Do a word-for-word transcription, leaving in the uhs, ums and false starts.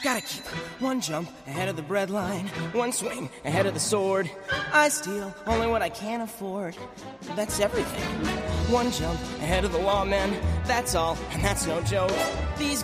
Gotta keep one jump ahead of the breadline, one swing ahead of the sword. I steal only what I can afford. That's everything. One jump ahead of the lawmen, that's all, and that's no joke.